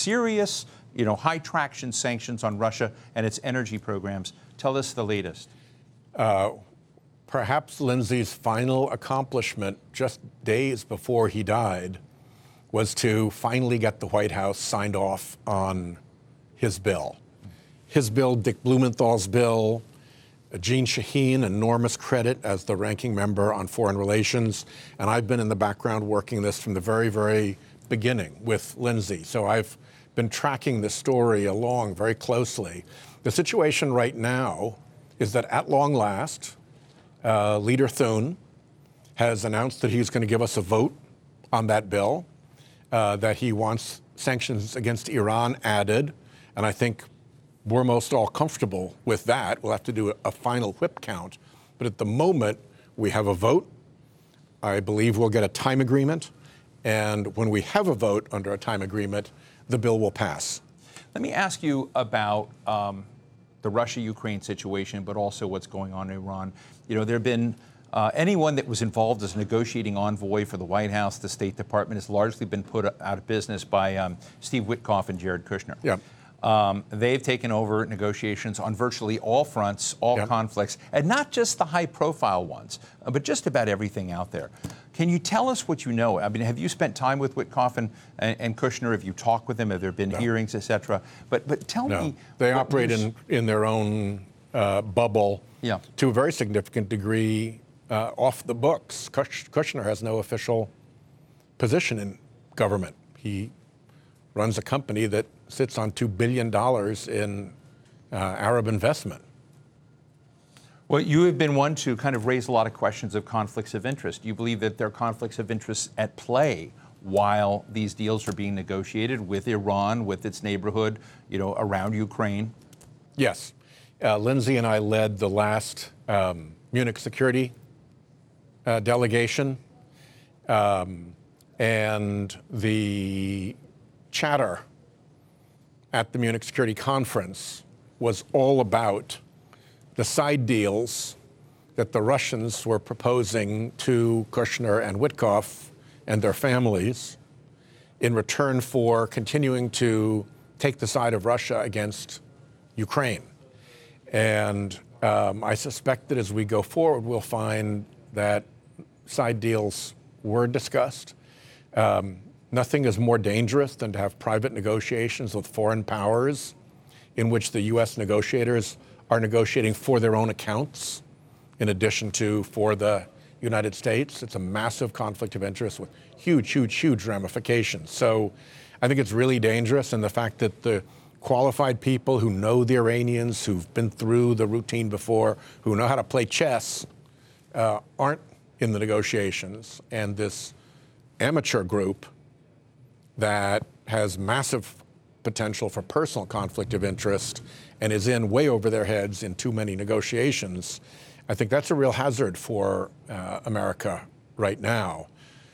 serious, high traction sanctions on Russia and its energy programs. Tell us the latest. Perhaps Lindsey's final accomplishment just days before he died was to finally get the White House signed off on his bill. His bill, Dick Blumenthal's bill, Jeanne Shaheen, enormous credit as the ranking member on foreign relations. And I've been in the background working this from the very, very beginning with Lindsey. So I've been tracking this story along very closely. The situation right now is that at long last, Leader Thune has announced that he's going to give us a vote on that bill, that he wants sanctions against Iran added. And I think we're most all comfortable with that. We'll have to do a final whip count. But at the moment, we have a vote. I believe we'll get a time agreement. And when we have a vote under a time agreement, the bill will pass. Let me ask you about the Russia-Ukraine situation, but also what's going on in Iran. There have been anyone that was involved as a negotiating envoy for the White House, the State Department, has largely been put out of business by Steve Witkoff and Jared Kushner. Yeah. They've taken over negotiations on virtually all fronts, all conflicts, and not just the high-profile ones, but just about everything out there. Can you tell us what you know? I mean, have you spent time with Witkoff and Kushner? Have you talked with them? Have there been hearings, et cetera? But tell me. They operate in their own bubble to a very significant degree off the books. Kushner has no official position in government. He runs a company that sits on $2 billion in Arab investment. Well, you have been one to kind of raise a lot of questions of conflicts of interest. Do you believe that there are conflicts of interest at play while these deals are being negotiated with Iran, with its neighborhood, around Ukraine? Yes. Lindsey and I led the last Munich security delegation, and the chatter at the Munich Security Conference was all about the side deals that the Russians were proposing to Kushner and Witkoff and their families in return for continuing to take the side of Russia against Ukraine. And I suspect that as we go forward, we'll find that side deals were discussed. Nothing is more dangerous than to have private negotiations with foreign powers in which the U.S. negotiators are negotiating for their own accounts in addition to for the United States. It's a massive conflict of interest with huge, huge, huge ramifications. So I think it's really dangerous, and the fact that the qualified people who know the Iranians, who've been through the routine before, who know how to play chess, aren't in the negotiations, and this amateur group that has massive potential for personal conflict of interest and is in way over their heads in too many negotiations, I think that's a real hazard for America right now.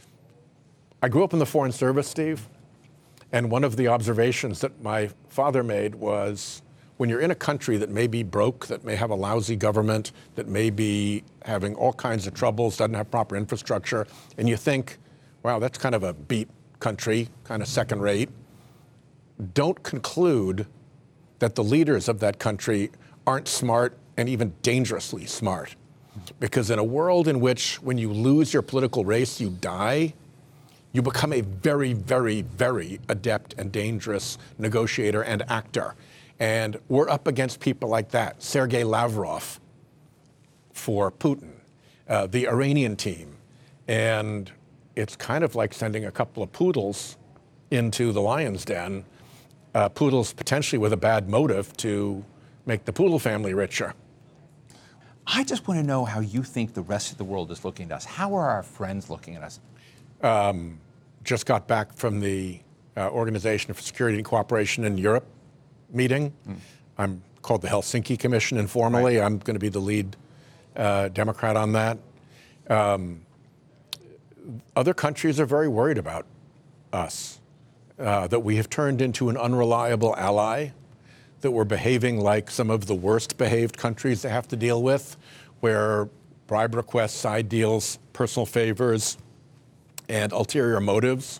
I grew up in the Foreign Service, Steve, and one of the observations that my father made was when you're in a country that may be broke, that may have a lousy government, that may be having all kinds of troubles, doesn't have proper infrastructure, and you think, wow, that's kind of a beat country, kind of second rate, don't conclude that the leaders of that country aren't smart and even dangerously smart. Because in a world in which when you lose your political race, you die, you become a very, very, very adept and dangerous negotiator and actor. And we're up against people like that. Sergei Lavrov for Putin, the Iranian team. And it's kind of like sending a couple of poodles into the lion's den, poodles potentially with a bad motive to make the poodle family richer. I just want to know how you think the rest of the world is looking at us. How are our friends looking at us? Just got back from the Organization for Security and Cooperation in Europe meeting. I'm called the Helsinki Commission informally. Right. I'm going to be the lead Democrat on that. Other countries are very worried about us, that we have turned into an unreliable ally, that we're behaving like some of the worst behaved countries they have to deal with, where bribe requests, side deals, personal favors, and ulterior motives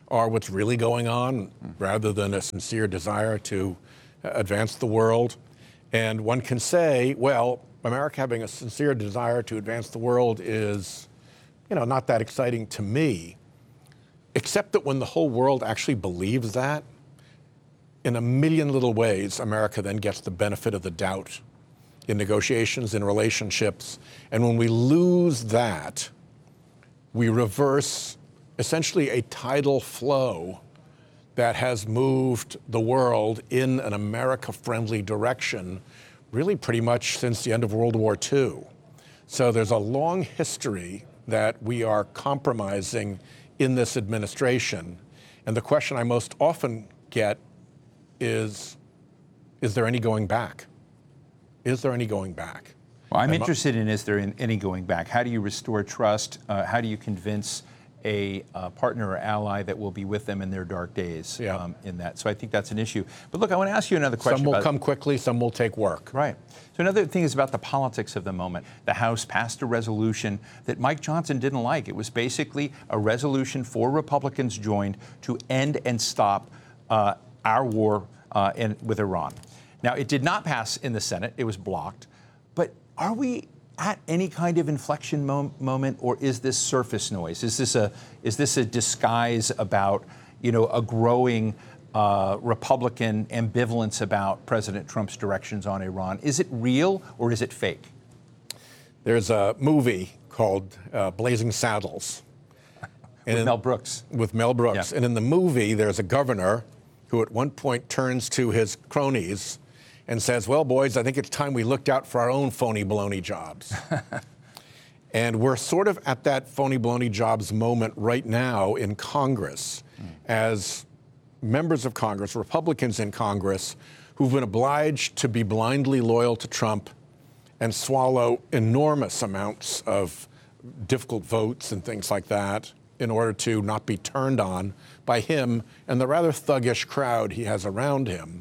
are what's really going on rather than a sincere desire to advance the world. And one can say, well, America having a sincere desire to advance the world is, not that exciting to me, except that when the whole world actually believes that, in a million little ways, America then gets the benefit of the doubt in negotiations, in relationships. And when we lose that, we reverse essentially a tidal flow that has moved the world in an America-friendly direction really pretty much since the end of World War II. So there's a long history that we are compromising in this administration. And the question I most often get is there any going back? Is there any going back? Well, I'm interested in, is there any going back? How do you restore trust? How do you convince a partner or ally that will be with them in their dark days in that? So I think that's an issue. But look, I want to ask you another question. Some will come quickly, some will take work. Right. So another thing is about the politics of the moment. The House passed a resolution that Mike Johnson didn't like. It was basically a resolution 4 Republicans joined to end and stop our war with Iran. Now, it did not pass in the Senate. It was blocked. But are we at any kind of inflection moment, or is this surface noise? Is this a disguise about, a growing Republican ambivalence about President Trump's directions on Iran? Is it real or is it fake? There's a movie called Blazing Saddles. With Mel Brooks. With Mel Brooks. Yeah. And in the movie, there's a governor who at one point turns to his cronies and says, well, boys, I think it's time we looked out for our own phony baloney jobs. And we're sort of at that phony baloney jobs moment right now in Congress as members of Congress, Republicans in Congress, who've been obliged to be blindly loyal to Trump and swallow enormous amounts of difficult votes and things like that in order to not be turned on by him and the rather thuggish crowd he has around him.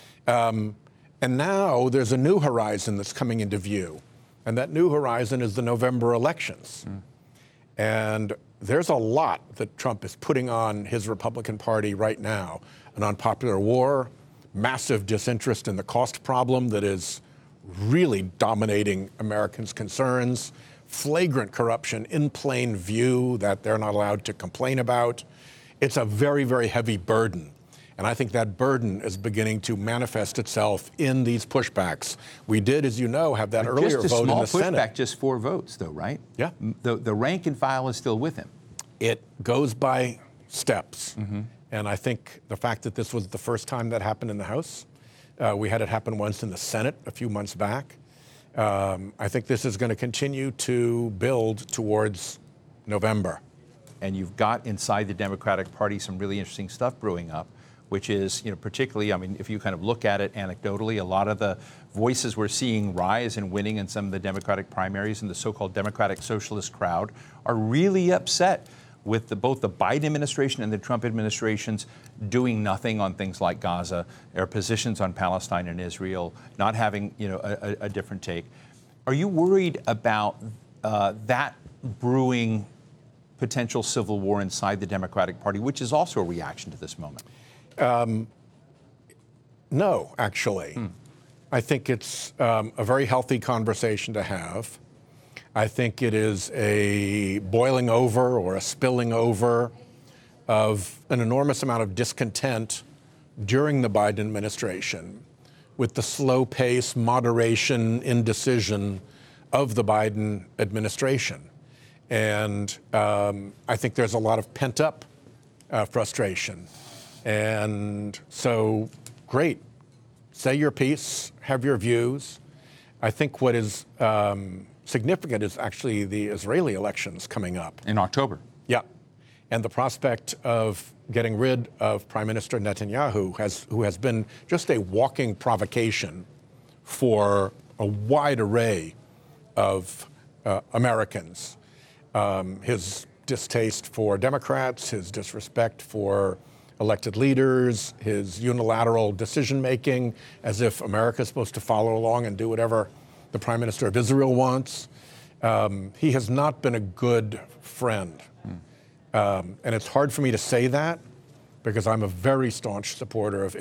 And now there's a new horizon that's coming into view. And that new horizon is the November elections. And there's a lot that Trump is putting on his Republican Party right now. An unpopular war, massive disinterest in the cost problem that is really dominating Americans' concerns, flagrant corruption in plain view that they're not allowed to complain about. It's a very, very heavy burden. And I think that burden is beginning to manifest itself in these pushbacks. We did, as you know, have that earlier vote in the Senate. Just a small pushback, just 4 votes, though, right? Yeah. The rank and file is still with him. It goes by steps. And I think the fact that this was the first time that happened in the House, we had it happen once in the Senate a few months back. I think this is going to continue to build towards November. And you've got inside the Democratic Party some really interesting stuff brewing up, which is, particularly, if you kind of look at it anecdotally, a lot of the voices we're seeing rise and winning in some of the Democratic primaries and the so-called Democratic Socialist crowd are really upset with both the Biden administration and the Trump administrations doing nothing on things like Gaza, their positions on Palestine and Israel, not having, a different take. Are you worried about that brewing potential civil war inside the Democratic Party, which is also a reaction to this moment? No, actually. I think it's a very healthy conversation to have. I think it is a boiling over or a spilling over of an enormous amount of discontent during the Biden administration with the slow pace, moderation, indecision of the Biden administration. And I think there's a lot of pent-up frustration. And so, great. Say your piece, have your views. I think what is significant is actually the Israeli elections coming up. In October. Yeah. And the prospect of getting rid of Prime Minister Netanyahu, who has been just a walking provocation for a wide array of Americans. His distaste for Democrats, his disrespect for elected leaders, his unilateral decision-making, as if America is supposed to follow along and do whatever the Prime Minister of Israel wants. He has not been a good friend. And it's hard for me to say that because I'm a very staunch supporter of